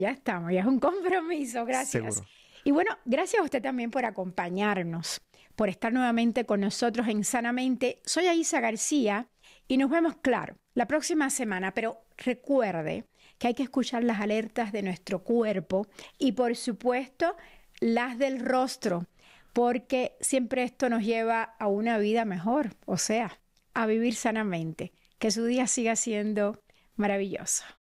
Ya estamos, ya es un compromiso, gracias. Seguro. Y bueno, gracias a usted también por acompañarnos, por estar nuevamente con nosotros en Sanamente. Soy Aisa García y nos vemos, claro, la próxima semana, pero recuerde que hay que escuchar las alertas de nuestro cuerpo y, por supuesto, las del rostro, porque siempre esto nos lleva a una vida mejor, o sea, a vivir sanamente. Que su día siga siendo maravilloso.